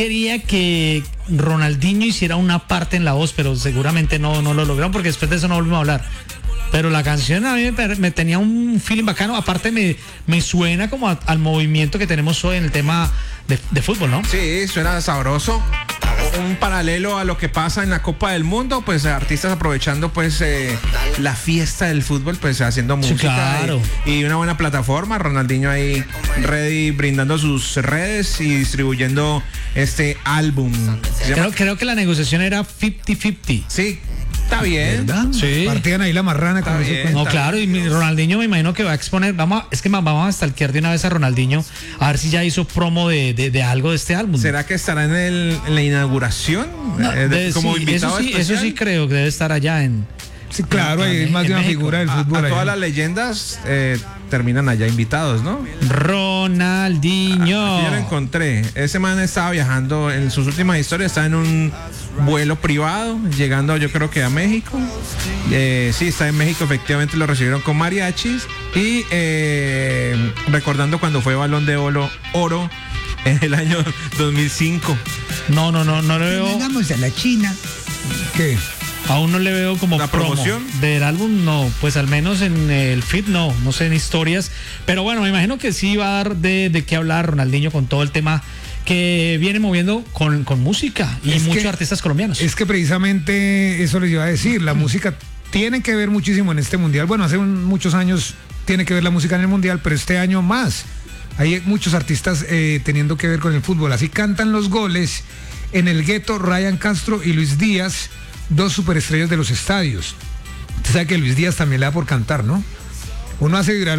quería que Ronaldinho hiciera una parte en la voz, pero seguramente no lo lograron porque después de eso no volvimos a hablar. Pero la canción a mí me tenía un feeling bacano. Aparte me suena como al movimiento que tenemos hoy en el tema de fútbol, ¿no? Sí, suena sabroso. Un paralelo a lo que pasa en la Copa del Mundo, pues artistas aprovechando pues la fiesta del fútbol, pues haciendo música, sí, claro. y una buena plataforma. Ronaldinho ahí ready, brindando sus redes y distribuyendo este álbum. Creo que la negociación era 50-50. Sí. Está bien. ¿Verdad? Sí. Partían ahí la marrana. Como bien. se No, claro, y Ronaldinho me imagino que va a exponer. Vamos a stalkear de una vez a Ronaldinho a ver si ya hizo promo de algo de este álbum. ¿Será que estará en la inauguración? Como sí, invitado eso sí creo que debe estar allá en. Sí, claro, hay más de una México. figura del fútbol. Todas allá. las leyendas terminan allá invitados, ¿no? Ronaldinho. Aquí ya lo encontré. Ese man estaba viajando en sus últimas historias, está en un vuelo privado, llegando yo creo que a México. Sí, está en México, efectivamente lo recibieron con mariachis. Y recordando cuando fue Balón de Oro en el año 2005. No le veo. Vengamos a la China. ¿Qué? Aún no le veo como ¿La promo promoción? del álbum, no, pues al menos en el feed no sé en historias, pero bueno, me imagino que sí va a dar de qué hablar Ronaldinho con todo el tema que viene moviendo con música y Es muchos que- artistas colombianos. Es que precisamente eso les iba a decir. La música tiene que ver muchísimo en este mundial. Bueno, hace muchos años tiene que ver la música en el mundial, pero este año más. Hay muchos artistas teniendo que ver con el fútbol. Así cantan los goles en el gueto Ryan Castro y Luis Díaz, dos superestrellas de los estadios. Usted sabe que Luis Díaz también le da por cantar, ¿no? Uno hace vibrar